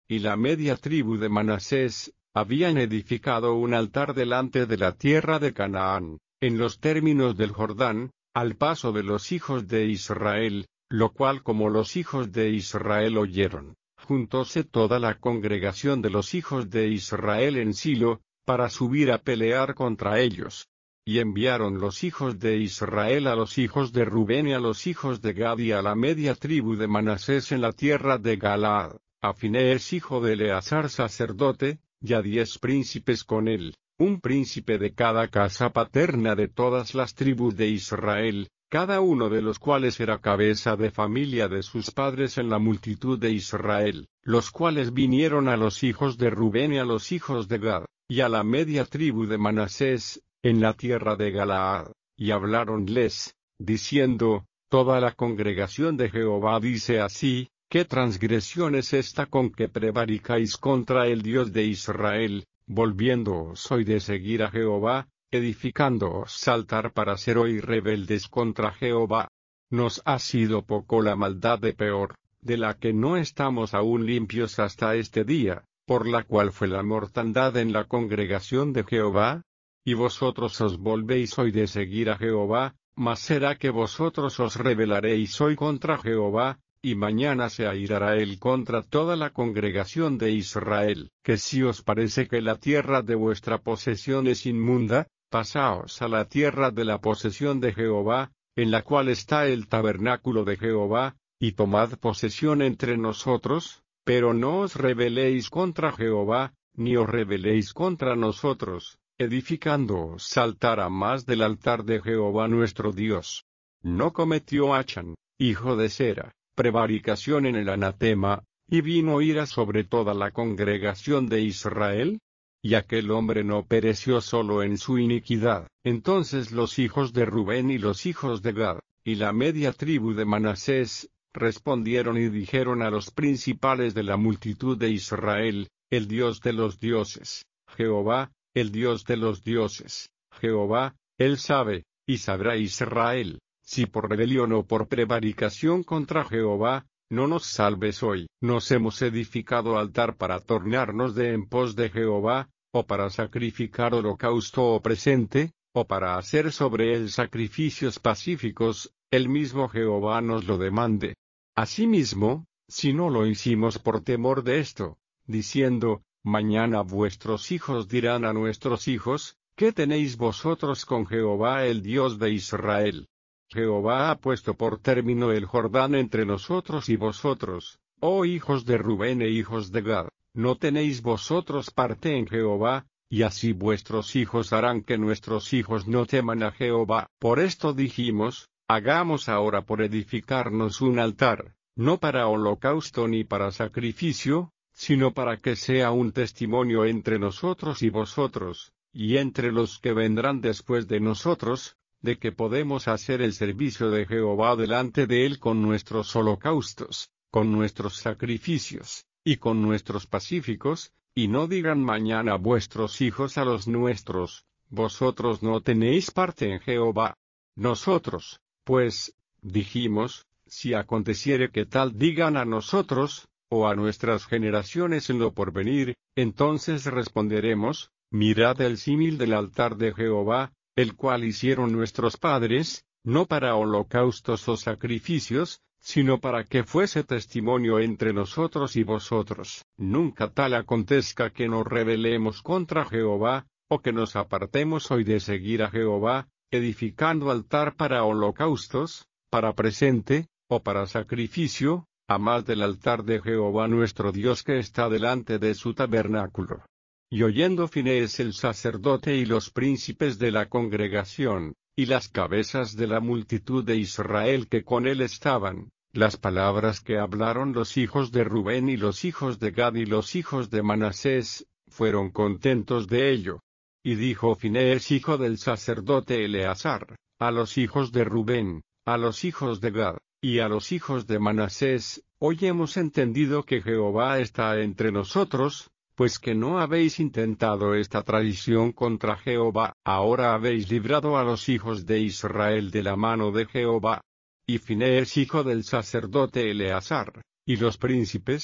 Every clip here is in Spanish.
y la media tribu de Manasés, habían edificado un altar delante de la tierra de Canaán, en los términos del Jordán, al paso de los hijos de Israel, lo cual como los hijos de Israel oyeron, juntóse toda la congregación de los hijos de Israel en Silo, para subir a pelear contra ellos. Y enviaron los hijos de Israel a los hijos de Rubén y a los hijos de Gad y a la media tribu de Manasés en la tierra de Galaad, a Finees hijo de Eleazar sacerdote, y a 10 príncipes con él, un príncipe de cada casa paterna de todas las tribus de Israel, cada uno de los cuales era cabeza de familia de sus padres en la multitud de Israel, los cuales vinieron a los hijos de Rubén y a los hijos de Gad, y a la media tribu de Manasés, en la tierra de Galaad, y habláronles, diciendo, toda la congregación de Jehová dice así, ¿qué transgresión es esta con que prevaricáis contra el Dios de Israel, volviéndoos hoy de seguir a Jehová, edificándoos altar para ser hoy rebeldes contra Jehová? Nos ha sido poco la maldad de Peor, de la que no estamos aún limpios hasta este día, por la cual fue la mortandad en la congregación de Jehová. Y vosotros os volvéis hoy de seguir a Jehová, mas será que vosotros os rebelaréis hoy contra Jehová, y mañana se airará él contra toda la congregación de Israel. Que si os parece que la tierra de vuestra posesión es inmunda, pasaos a la tierra de la posesión de Jehová, en la cual está el tabernáculo de Jehová, y tomad posesión entre nosotros, pero no os rebeléis contra Jehová, ni os rebeléis contra nosotros, edificándoos altar a más del altar de Jehová nuestro Dios. No cometió Achan, hijo de Sera, prevaricación en el anatema, y vino ira sobre toda la congregación de Israel? Y aquel hombre no pereció solo en su iniquidad. Entonces los hijos de Rubén y los hijos de Gad, y la media tribu de Manasés, respondieron y dijeron a los principales de la multitud de Israel, el Dios de los dioses, Jehová, el Dios de los dioses, Jehová, él sabe, y sabrá Israel, si por rebelión o por prevaricación contra Jehová, no nos salves hoy. Nos hemos edificado altar para tornarnos de en pos de Jehová, o para sacrificar holocausto o presente, o para hacer sobre él sacrificios pacíficos, el mismo Jehová nos lo demande. Asimismo, si no lo hicimos por temor de esto, diciendo, mañana vuestros hijos dirán a nuestros hijos, ¿qué tenéis vosotros con Jehová el Dios de Israel? Jehová ha puesto por término el Jordán entre nosotros y vosotros, oh hijos de Rubén e hijos de Gad, no tenéis vosotros parte en Jehová, y así vuestros hijos harán que nuestros hijos no teman a Jehová. Por esto dijimos, hagamos ahora por edificarnos un altar, no para holocausto ni para sacrificio, sino para que sea un testimonio entre nosotros y vosotros, y entre los que vendrán después de nosotros, de que podemos hacer el servicio de Jehová delante de él con nuestros holocaustos, con nuestros sacrificios, y con nuestros pacíficos, y no digan mañana vuestros hijos a los nuestros, vosotros no tenéis parte en Jehová. Nosotros, pues, dijimos, si aconteciere que tal digan a nosotros, o a nuestras generaciones en lo porvenir, entonces responderemos, mirad el símil del altar de Jehová, el cual hicieron nuestros padres, no para holocaustos o sacrificios, sino para que fuese testimonio entre nosotros y vosotros. Nunca tal acontezca que nos rebelemos contra Jehová, o que nos apartemos hoy de seguir a Jehová, edificando altar para holocaustos, para presente, o para sacrificio, a más del altar de Jehová nuestro Dios que está delante de su tabernáculo. Y oyendo Finees el sacerdote y los príncipes de la congregación, y las cabezas de la multitud de Israel que con él estaban, las palabras que hablaron los hijos de Rubén y los hijos de Gad y los hijos de Manasés, fueron contentos de ello. Y dijo Finees hijo del sacerdote Eleazar, a los hijos de Rubén, a los hijos de Gad, y a los hijos de Manasés, hoy hemos entendido que Jehová está entre nosotros, pues que no habéis intentado esta traición contra Jehová, ahora habéis librado a los hijos de Israel de la mano de Jehová. Y Finees hijo del sacerdote Eleazar, y los príncipes,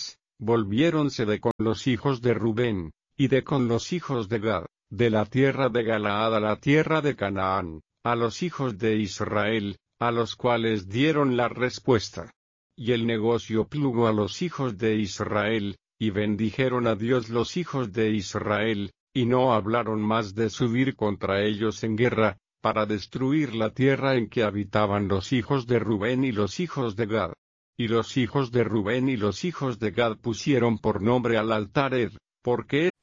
volviéronse de con los hijos de Rubén, y de con los hijos de Gad, de la tierra de Galaad a la tierra de Canaán, a los hijos de Israel, a los cuales dieron la respuesta. Y el negocio plugo a los hijos de Israel, y bendijeron a Dios los hijos de Israel, y no hablaron más de subir contra ellos en guerra, para destruir la tierra en que habitaban los hijos de Rubén y los hijos de Gad. Y los hijos de Rubén y los hijos de Gad pusieron por nombre al altar Er, porque